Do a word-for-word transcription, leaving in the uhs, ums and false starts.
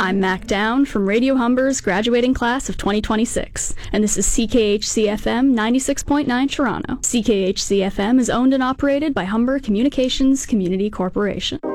I'm Mac Down from Radio Humber's graduating class of twenty twenty-six, and this is C K H C F M ninety-six point nine Toronto. C K H C F M is owned and operated by Humber Communications Community Corporation.